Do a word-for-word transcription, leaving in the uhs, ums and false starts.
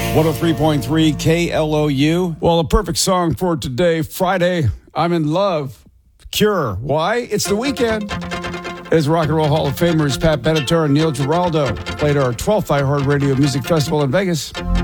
one oh three point three K L O U. Well, a perfect song for today, Friday. I'm in love. Cure. Why? It's the weekend. As Rock and Roll Hall of Famers Pat Benatar and Neil Giraldo played our twelfth iHeartRadio Music Festival in Vegas.